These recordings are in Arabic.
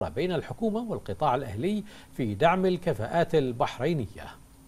بين الحكومة والقطاع الأهلي في دعم الكفاءات البحرينية.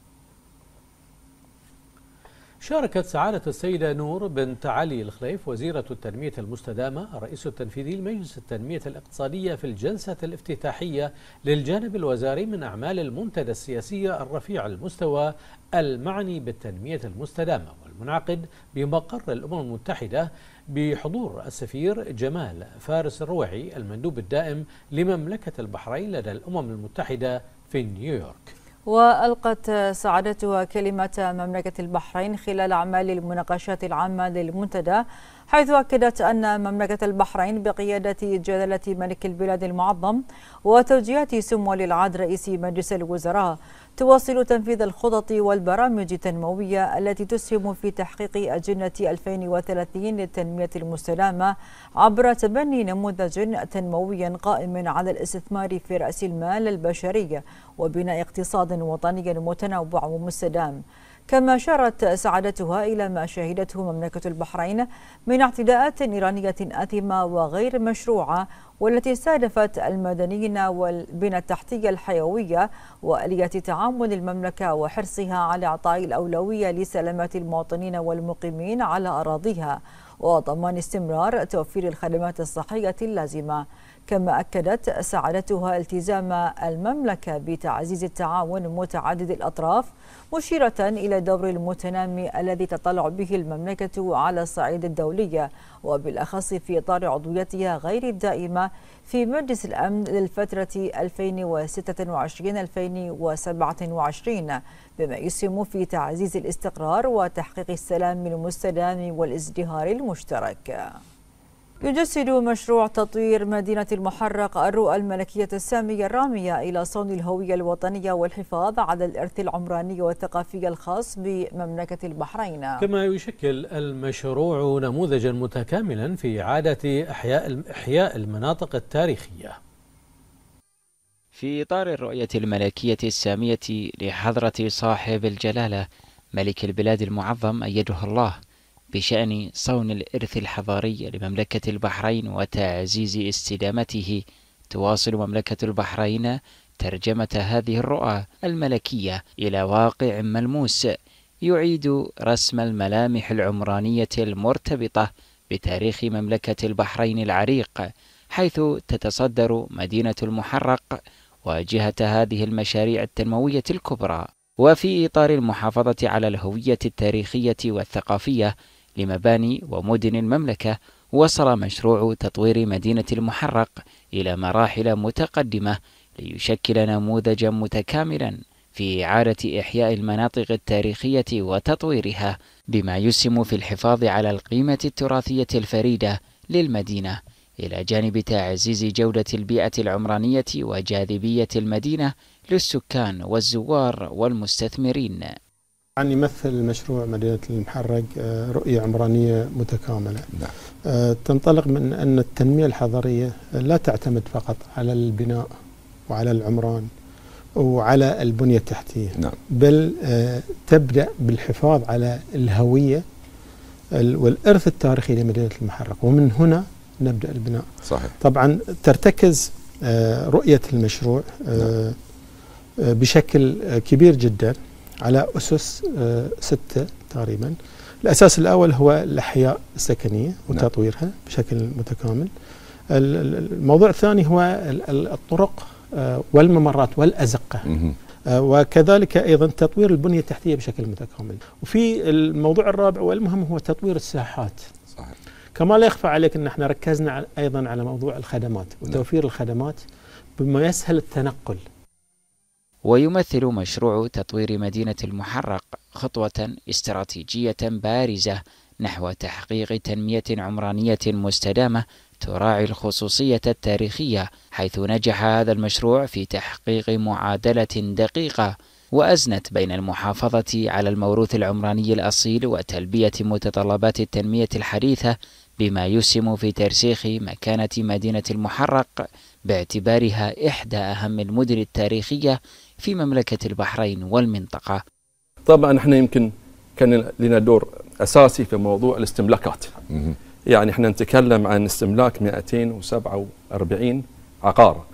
شاركت سعادة السيدة نور بنت علي الخليف وزيرة التنمية المستدامة الرئيس التنفيذي لمجلس التنمية الاقتصادية في الجلسة الافتتاحية للجانب الوزاري من أعمال المنتدى السياسي الرفيع المستوى المعني بالتنمية المستدامة والمنعقد بمقر الأمم المتحدة بحضور السفير جمال فارس الروعي المندوب الدائم لمملكة البحرين لدى الأمم المتحدة في نيويورك. وألقت سعادتها كلمة مملكة البحرين خلال أعمال المناقشات العامة للمنتدى، حيث أكدت أن مملكة البحرين بقيادة جلالة ملك البلاد المعظم وتوجيهات سمو ولي العهد رئيس مجلس الوزراء تواصل تنفيذ الخطط والبرامج التنموية التي تسهم في تحقيق أجندة 2030 للتنمية المستدامة عبر تبني نموذج تنموي قائم على الاستثمار في رأس المال البشري وبناء اقتصاد وطني متنوع ومستدام. كما أشارت سعادتها إلى ما شهدته مملكة البحرين من اعتداءات إيرانية آثمة وغير مشروعة والتي استهدفت المدنيين والبنى التحتية الحيوية وآلية تعامل المملكة وحرصها على إعطاء الأولوية لسلامة المواطنين والمقيمين على أراضيها وضمان استمرار توفير الخدمات الصحية اللازمة. كما أكدت سعادتها التزام المملكة بتعزيز التعاون متعدد الأطراف، مشيرة إلى الدور المتنامي الذي تطلع به المملكة على الصعيد الدولي وبالأخص في إطار عضويتها غير الدائمة في مجلس الأمن للفترة 2026-2027 بما يسهم في تعزيز الاستقرار وتحقيق السلام المستدام والازدهار المشترك. يجسد مشروع تطوير مدينة المحرق الرؤى الملكية السامية الرامية إلى صون الهوية الوطنية والحفاظ على الإرث العمراني والثقافي الخاص بمملكة البحرين. كما يشكل المشروع نموذجا متكاملا في إعادة إحياء المناطق التاريخية في إطار الرؤية الملكية السامية لحضرة صاحب الجلالة ملك البلاد المعظم أيده الله بشأن صون الإرث الحضاري لمملكة البحرين وتعزيز استدامته. تواصل مملكة البحرين ترجمة هذه الرؤى الملكية إلى واقع ملموس يعيد رسم الملامح العمرانية المرتبطة بتاريخ مملكة البحرين العريق، حيث تتصدر مدينة المحرق واجهة هذه المشاريع التنموية الكبرى. وفي إطار المحافظة على الهوية التاريخية والثقافية لمباني ومدن المملكة، وصل مشروع تطوير مدينة المحرق إلى مراحل متقدمة ليشكل نموذجا متكاملا في إعادة إحياء المناطق التاريخية وتطويرها بما يسهم في الحفاظ على القيمة التراثية الفريدة للمدينة، إلى جانب تعزيز جودة البيئة العمرانية وجاذبية المدينة للسكان والزوار والمستثمرين. يمثل مشروع مدينة المحرق رؤية عمرانية متكاملة. تنطلق من أن التنمية الحضرية لا تعتمد فقط على البناء وعلى العمران وعلى البنية التحتية، بل تبدأ بالحفاظ على الهوية والإرث التاريخي لمدينة المحرق، ومن هنا نبدأ البناء. صحيح. طبعا ترتكز رؤية المشروع بشكل كبير جدا على أسس 6 تقريبا. الأساس الأول هو الأحياء السكنية وتطويرها بشكل متكامل. الموضوع الثاني هو الطرق والممرات والأزقة، وكذلك أيضا تطوير البنية التحتية بشكل متكامل. وفي الموضوع الرابع والمهم هو تطوير الساحات. صحيح. كما لا يخفى عليك أن احنا ركزنا أيضا على موضوع الخدمات وتوفير الخدمات بما يسهل التنقل. ويمثل مشروع تطوير مدينة المحرق خطوة استراتيجية بارزة نحو تحقيق تنمية عمرانية مستدامة تراعي الخصوصية التاريخية، حيث نجح هذا المشروع في تحقيق معادلة دقيقة وأزنت بين المحافظة على الموروث العمراني الأصيل وتلبية متطلبات التنمية الحديثة، بما يسهم في ترسيخ مكانة مدينة المحرق باعتبارها إحدى أهم المدن التاريخية في مملكة البحرين والمنطقة. طبعا احنا يمكن كان لنا دور أساسي في موضوع الاستملاكات. يعني احنا نتكلم عن استملاك 247 عقار